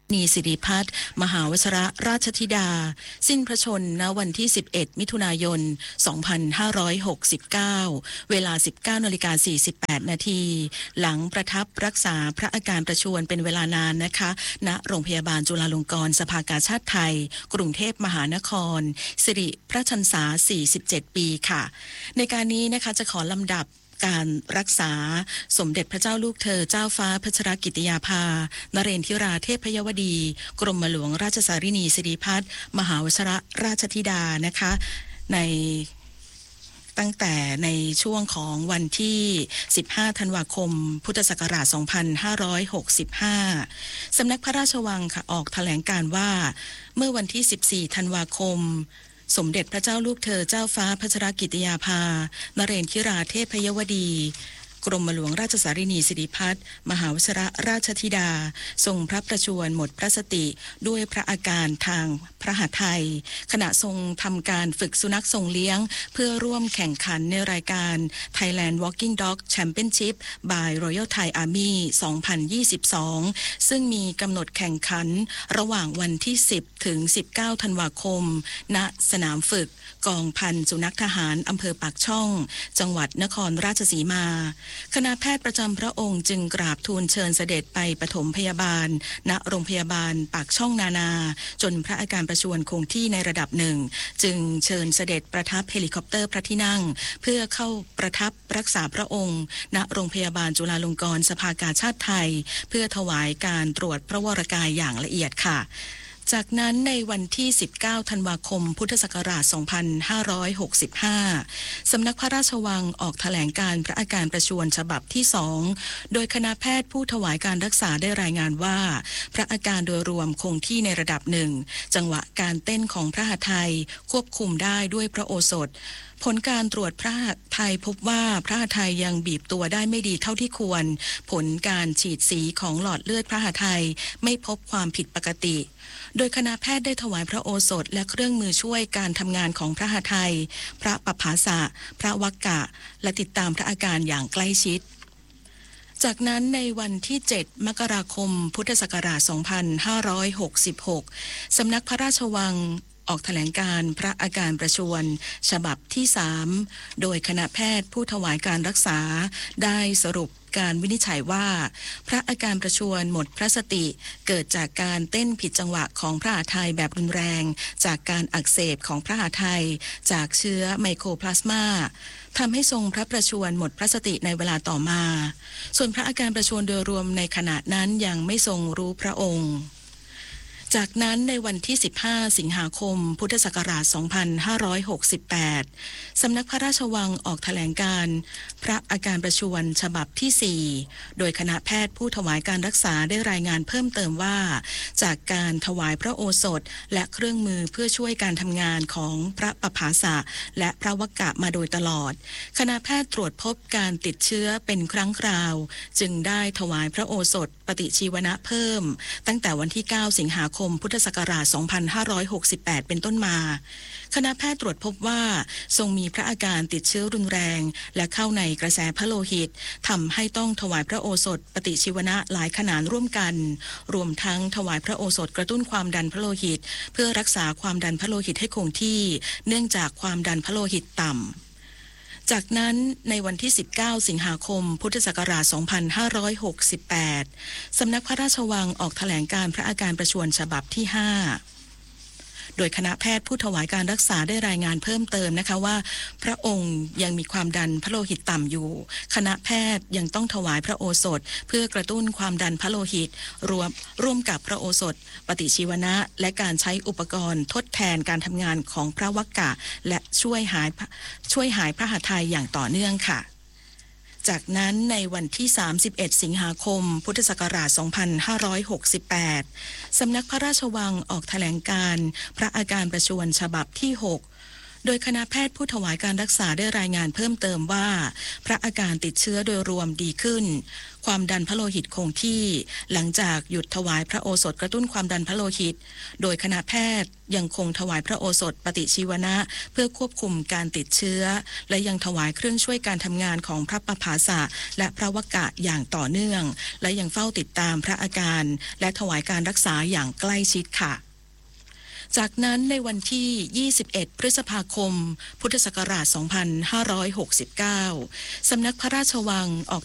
นีสิริพัฒน์มหาวชรราชธิดาสิ้นพระชนม์ณวันที่11มิถุนายน2569เวลา 19:48 นาทีหลังประทับรักษาพระอาการประชวรเป็นเวลานานนะคะณโรงพยาบาลจุฬาลงกรณ์สภากาชาดไทยกรุงเทพมหานครสิริพระชนษา47 ปีค่ะในการนี้นะคะจะขอลำดับการรักษาสมเด็จพระเจ้าลูกเธอเจ้าฟ้าพัชรกิติยาภานเรนทิราเทพยวดีกรมหลวงราชสารินีสิริพัฒน์มหาวชรราชธิดานะคะตั้งแต่ในช่วงของวันที่15ธันวาคมพุทธศักราช2565สำนักพระราชวังค่ะออกแถลงการว่าเมื่อวันที่14ธันวาคมสมเด็จพระเจ้าลูกเธอเจ้าฟ้าพัชรกิติยาภานเรนทิราเทพยวดีกรมหลวงราชสารินีสิริพัฒน์มหาวชรราชธิดาทรงพระประชวรหมดพระสติด้วยพระอาการทางพระหฤทัยขณะทรงทำการฝึกสุนัขทรงเลี้ยงเพื่อร่วมแข่งขันในรายการ Thailand Walking Dog Championship by Royal Thai Army 2022 ซึ่งมีกำหนดแข่งขันระหว่างวันที่10ถึง19ธันวาคมณสนามฝึกกองพันสุนัขทหารอำเภอปากช่องจังหวัดนครราชสีมาคณะแพทย์ประจำพระองค์จึงกราบทูลเชิญเสด็จไปปฐมพยาบาลณโรงพยาบาลปากช่องนาจนพระอาการประชวรคงที่ในระดับหนึ่งจึงเชิญเสด็จประทับเฮลิคอปเตอร์พระที่นั่งเพื่อเข้าประทับรักษาพระองค์ณโรงพยาบาลจุฬาลงกรณ์สภากาชาดไทยเพื่อถวายการตรวจพระวรกายอย่างละเอียดค่ะจากนั้นในวันที่19ธันวาคมพุทธศักราช2565สำนักพระราชวังออกแถลงการพระอาการประชวรฉบับที่2โดยคณะแพทย์ผู้ถวายการรักษาได้รายงานว่าพระอาการโดยรวมคงที่ในระดับหนึ่งจังหวะการเต้นของพระหฤทัยควบคุมได้ด้วยพระโอสถผลการตรวจพระหฤทัยพบว่าพระหฤทัยยังบีบตัวได้ไม่ดีเท่าที่ควรผลการฉีดสีของหลอดเลือดพระหฤทัยไม่พบความผิดปกติโดยคณะแพทย์ได้ถวายพระโอสถและเครื่องมือช่วยการทำงานของพระหฤทัยพระปภาสะพระวักกะและติดตามพระอาการอย่างใกล้ชิดจากนั้นในวันที่7มกราคมพุทธศักราช2566สำนักพระราชวังออกแถลงการพระอาการประชวรฉบับที่3โดยคณะแพทย์ผู้ถวายการรักษาได้สรุปการวินิจฉัยว่าพระอาการประชวรหมดพระสติเกิดจากการเต้นผิดจังหวะของพระหฤทัยแบบรุนแรงจากการอักเสบของพระหฤทัยจากเชื้อไมโครพลาสมาทำให้ทรงพระประชวรหมดพระสติในเวลาต่อมาส่วนพระอาการประชวรโดยรวมในขณะนั้นยังไม่ทรงรู้พระองค์จากนั้นในวันที่15สิงหาคมพุทธศักราช2568สำนักพระราชวังออกแถลงการพระอาการประชวรฉบับที่4โดยคณะแพทย์ผู้ถวายการรักษาได้รายงานเพิ่มเติมว่าจากการถวายพระโอสถและเครื่องมือเพื่อช่วยการทำงานของพระปภาสะและพระวักกะมาโดยตลอดคณะแพทย์ตรวจพบการติดเชื้อเป็นครั้งคราวจึงได้ถวายพระโอสถปฏิชีวนะเพิ่มตั้งแต่วันที่9สิงหาคมพุทธศักราช2568เป็นต้นมาคณะแพทย์ตรวจพบว่าทรงมีพระอาการติดเชื้อรุนแรงและเข้าในกระแสพระโลหิตทำให้ต้องถวายพระโอสถปฏิชีวนะหลายขนาดร่วมกันรวมทั้งถวายพระโอสถกระตุ้นความดันพระโลหิตเพื่อรักษาความดันพระโลหิตให้คงที่เนื่องจากความดันพระโลหิตต่ำจากนั้นในวันที่19สิงหาคมพุทธศักราช2568สำนักพระราชวังออกแถลงการพระอาการประชวรฉบับที่5โดยคณะแพทย์ผู้ถวายการรักษาได้รายงานเพิ่มเติมนะคะว่าพระองค์ยังมีความดันพระโลหิตต่ำอยู่คณะแพทย์ยังต้องถวายพระโอสถเพื่อกระตุ้นความดันพระโลหิตร่วมกับพระโอสถปฏิชีวนะและการใช้อุปกรณ์ทดแทนการทำงานของพระวักกะและช่วยหายพระหฤทัยอย่างต่อเนื่องค่ะจากนั้นในวันที่31สิงหาคมพุทธศักราช2568สำนักพระราชวังออกแถลงการพระอาการประชวรฉบับที่6 โดยคณะแพทย์ผู้ถวายการรักษาได้รายงานเพิ่มเติมว่าพระอาการติดเชื้อโดยรวมดีขึ้นความดันพระโลหิตคงที่หลังจากหยุดถวายพระโอสถกระตุ้นความดันพระโลหิตโดยคณะแพทย์ยังคงถวายพระโอสถปฏิชีวนะเพื่อควบคุมการติดเชื้อและยังถวายเครื่องช่วยการทำงานของพระประภาสะและพระวกะอย่างต่อเนื่องและยังเฝ้าติดตามพระอาการและถวายการรักษาอย่างใกล้ชิดค่ะจากนั้นในวันที่ 21 พฤษภาคม พุทธศักราช 2569 สำนักพระราชวังออก